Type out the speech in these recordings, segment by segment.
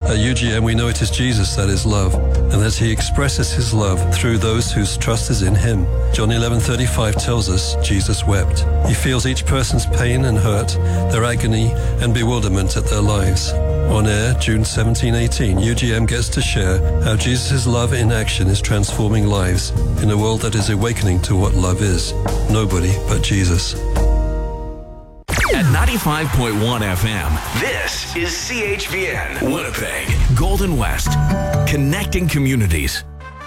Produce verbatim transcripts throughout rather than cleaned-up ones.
At U G M, we know it is Jesus that is love, and that he expresses his love through those whose trust is in him. John eleven thirty-five tells us Jesus wept. He feels each person's pain and hurt, their agony and bewilderment at their lives. On air, June seventeen eighteen, U G M gets to share how Jesus' love in action is transforming lives in a world that is awakening to what love is. Nobody but Jesus. At ninety-five point one F M, this is C H V N, Winnipeg, Golden West, connecting communities.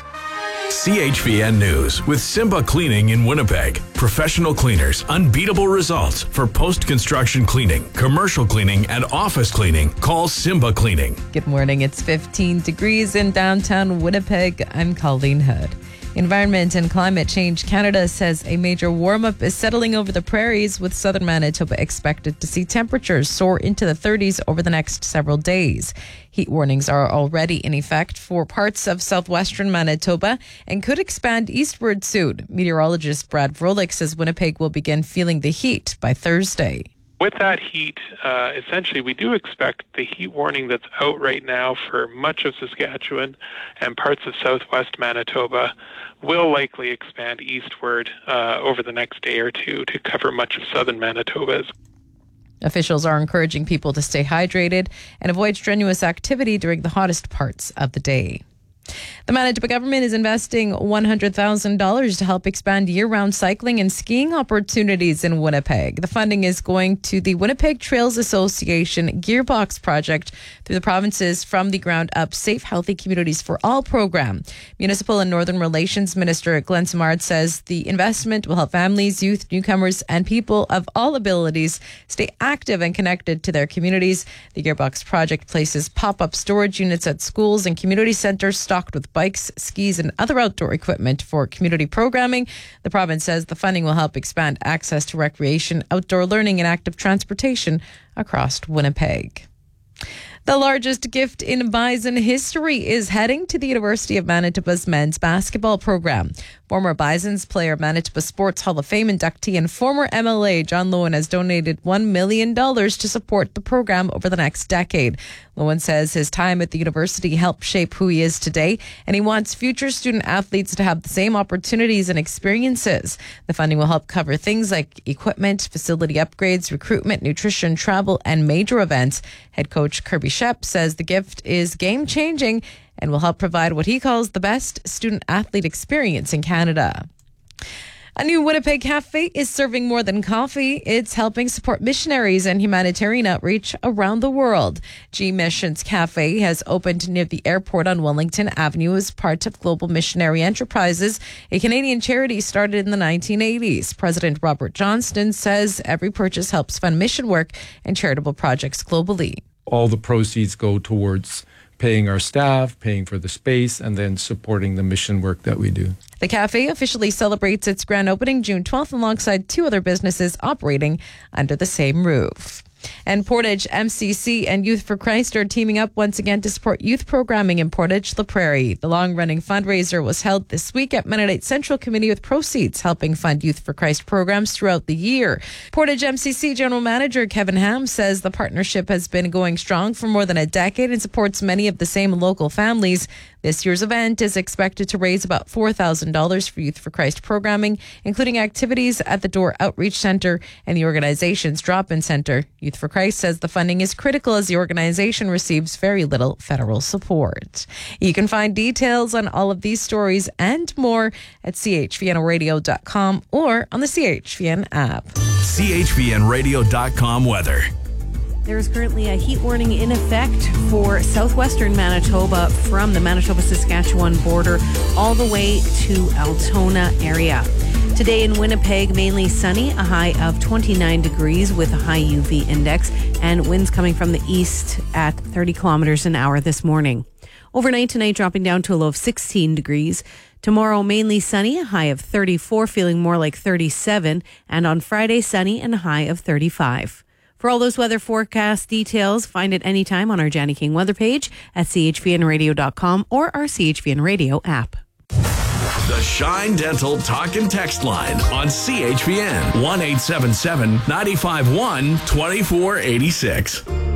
C H V N News with Simba Cleaning in Winnipeg. Professional cleaners, unbeatable results for post-construction cleaning, commercial cleaning, and office cleaning. Call Simba Cleaning. Good morning. It's fifteen degrees in downtown Winnipeg. I'm Colleen Hood. Environment and Climate Change Canada says a major warm-up is settling over the prairies, with southern Manitoba expected to see temperatures soar into the thirties over the next several days. Heat warnings are already in effect for parts of southwestern Manitoba and could expand eastward soon. Meteorologist Brad Vrolik says Winnipeg will begin feeling the heat by Thursday. With that heat, uh, essentially, we do expect the heat warning that's out right now for much of Saskatchewan and parts of southwest Manitoba will likely expand eastward uh, over the next day or two to cover much of southern Manitoba. Officials are encouraging people to stay hydrated and avoid strenuous activity during the hottest parts of the day. The Manitoba government is investing one hundred thousand dollars to help expand year-round cycling and skiing opportunities in Winnipeg. The funding is going to the Winnipeg Trails Association Gearbox project through the province's From the Ground Up Safe, Healthy Communities for All program. Municipal and Northern Relations Minister Glenn Simard says the investment will help families, youth, newcomers, and people of all abilities stay active and connected to their communities. The Gearbox project places pop-up storage units at schools and community centers stocked with bikes, skis, and other outdoor equipment for community programming. The province says the funding will help expand access to recreation, outdoor learning, and active transportation across Winnipeg. The largest gift in Bison history is heading to the University of Manitoba's men's basketball program. Former Bisons player, Manitoba Sports Hall of Fame inductee, and former M L A John Loewen has donated one million dollars to support the program over the next decade. Loewen says his time at the university helped shape who he is today, and he wants future student athletes to have the same opportunities and experiences. The funding will help cover things like equipment, facility upgrades, recruitment, nutrition, travel, and major events. Head coach Kirby Shep says the gift is game-changing and will help provide what he calls the best student-athlete experience in Canada. A new Winnipeg cafe is serving more than coffee. It's helping support missionaries and humanitarian outreach around the world. G Missions Cafe has opened near the airport on Wellington Avenue as part of Global Missionary Enterprises, a Canadian charity started in the nineteen eighties. President Robert Johnston says every purchase helps fund mission work and charitable projects globally. All the proceeds go towards paying our staff, paying for the space, and then supporting the mission work that we do. The cafe officially celebrates its grand opening June twelfth alongside two other businesses operating under the same roof. And Portage M C C and Youth for Christ are teaming up once again to support youth programming in Portage La Prairie. The long-running fundraiser was held this week at Mennonite Central Committee with proceeds helping fund Youth for Christ programs throughout the year. Portage M C C General Manager Kevin Ham says the partnership has been going strong for more than a decade and supports many of the same local families. This year's event is expected to raise about four thousand dollars for Youth for Christ programming, including activities at the Door Outreach Center and the organization's drop-in center. Youth for Christ says the funding is critical as the organization receives very little federal support. You can find details on all of these stories and more at c h v n radio dot com or on the C H V N app. C H V N radio dot com weather. There is currently a heat warning in effect for southwestern Manitoba from the Manitoba-Saskatchewan border all the way to Altona area. Today in Winnipeg, mainly sunny, a high of twenty-nine degrees with a high U V index, and winds coming from the east at thirty kilometers an hour this morning. Overnight tonight, dropping down to a low of sixteen degrees. Tomorrow, mainly sunny, a high of thirty-four, feeling more like thirty-seven, and on Friday, sunny and a high of thirty-five. For all those weather forecast details, find it anytime on our Janny King weather page at c h v n radio dot com or our C H V N Radio app. The Shine Dental Talk and Text line on C H V N one eight seven seven, nine five one, two four eight six.